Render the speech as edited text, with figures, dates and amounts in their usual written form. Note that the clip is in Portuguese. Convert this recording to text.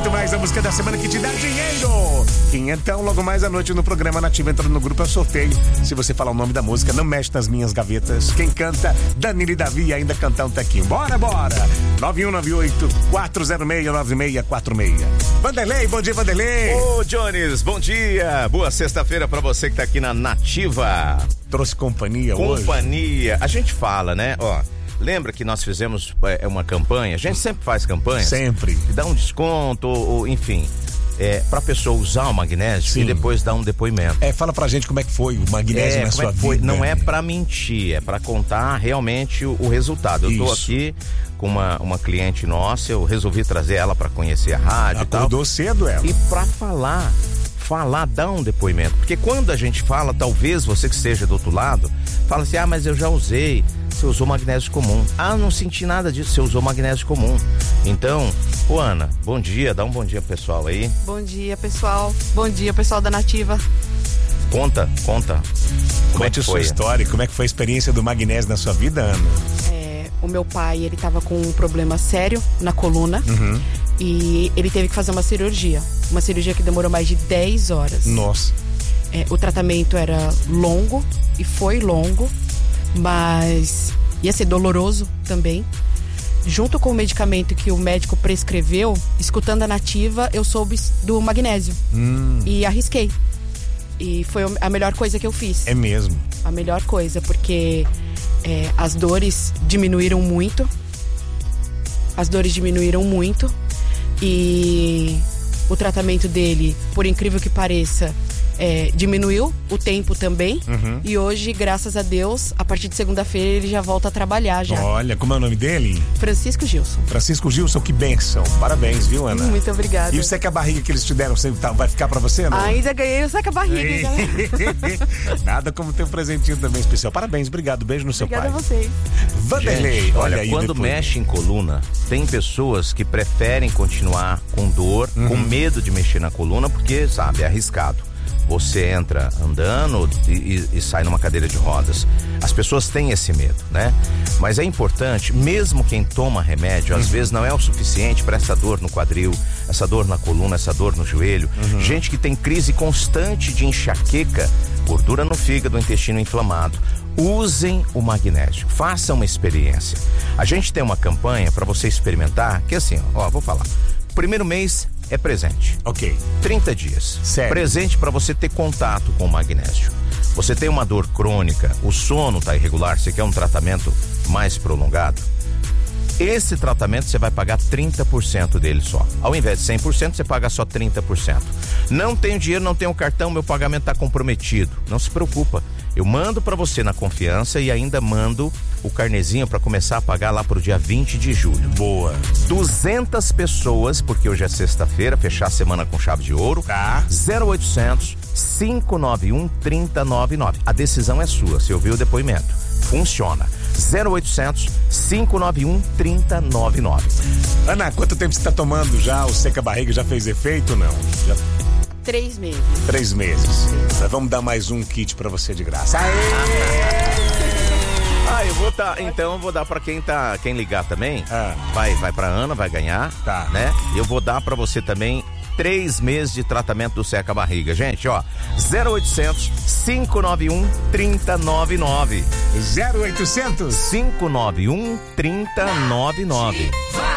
muito mais, a música da semana que te dá dinheiro. Então, logo mais à noite no programa Nativa, entrando no grupo, é o sorteio. Se você falar o nome da música, não mexe nas minhas gavetas. Quem canta, Danilo e Davi, ainda cantar um tequinho. Bora! 9198-406-9646. Vanderlei, bom dia, Vanderlei. Ô, Jones, bom dia. Boa sexta-feira pra você que tá aqui na Nativa. Trouxe companhia hoje? Companhia. A gente fala, né? Ó, lembra que nós fizemos uma campanha? A gente sempre faz campanhas. Sempre. Dá um desconto, ou enfim, pra pessoa usar o magnésio. Sim. E depois dar um depoimento. Fala pra gente como é que foi o magnésio na sua vida. Não é pra mentir, é pra contar realmente o resultado. Eu tô aqui com uma cliente nossa, eu resolvi trazer ela pra conhecer a rádio e tal. Acordou cedo ela. E pra falar, dar um depoimento. Porque quando a gente fala, talvez você que esteja do outro lado, fala assim, mas eu já usei. Você usou magnésio comum. Não senti nada disso, você usou magnésio comum. Então, Ana, bom dia, dá um bom dia pro pessoal aí. Bom dia, pessoal. Bom dia, pessoal da Nativa. Conta. Conte a sua história, como é que foi a experiência do magnésio na sua vida, Ana? O meu pai, ele tava com um problema sério na coluna. Uhum. E ele teve que fazer uma cirurgia que demorou mais de 10 horas. Nossa. O tratamento era longo, e foi longo, mas ia ser doloroso também. Junto com o medicamento que o médico prescreveu, escutando a Nativa, eu soube do magnésio. E arrisquei. E foi a melhor coisa que eu fiz. É mesmo? A melhor coisa, porque as dores diminuíram muito. E o tratamento dele, por incrível que pareça, diminuiu o tempo também. Uhum. E hoje, graças a Deus, a partir de segunda-feira ele já volta a trabalhar já. Olha, como é o nome dele? Francisco Gilson. Francisco Gilson, que bênção. Parabéns, viu, Ana? Muito obrigada. E o seca-barriga que eles te deram, vai ficar pra você, não? Ainda ganhei o seca-barriga. Nada como ter um presentinho também especial. Parabéns, obrigado, beijo no seu pai. Obrigada a vocês. Vanderlei, gente, olha aí. Quando mexe em coluna, tem pessoas que preferem continuar com dor, com medo de mexer na coluna, porque, sabe, é arriscado. Você entra andando e sai numa cadeira de rodas. As pessoas têm esse medo, né? Mas é importante, mesmo quem toma remédio, às vezes não é o suficiente para essa dor no quadril, essa dor na coluna, essa dor no joelho. Gente que tem crise constante de enxaqueca, gordura no fígado, intestino inflamado. Usem o magnésio, façam uma experiência. A gente tem uma campanha para você experimentar, que assim, vou falar. Primeiro mês é presente. Ok. 30 dias. Sério? Presente para você ter contato com o magnésio. Você tem uma dor crônica, o sono tá irregular, você quer um tratamento mais prolongado? Esse tratamento você vai pagar 30% dele só. Ao invés de 100%, você paga só 30%. Não tenho dinheiro, não tenho cartão, meu pagamento tá comprometido. Não se preocupa. Eu mando para você na confiança e ainda mando o carnezinho para começar a pagar lá pro dia 20 de julho. Boa. 200 pessoas, porque hoje é sexta-feira, fechar a semana com chave de ouro. Tá. 0800 591 3099. A decisão é sua, você ouviu o depoimento. Funciona. 0800 591 3099. Ana, quanto tempo você tá tomando já? O seca-barriga já fez efeito ou não? 3 meses. 3 meses. Nós vamos dar mais um kit pra você de graça. Eu vou dar pra quem ligar também. Ah. Vai pra Ana, vai ganhar. Tá. Né? Eu vou dar pra você também 3 meses de tratamento do seca-barriga. Gente, 0800 591 3099. 0800 591 3099.